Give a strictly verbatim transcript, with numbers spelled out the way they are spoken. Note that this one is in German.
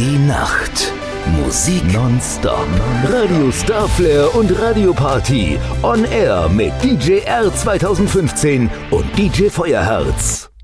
Die Nacht. Musik nonstop. Radio Starflare und Radio Party. On Air mit D J R zweitausendfünfzehn und D J Feuerherz.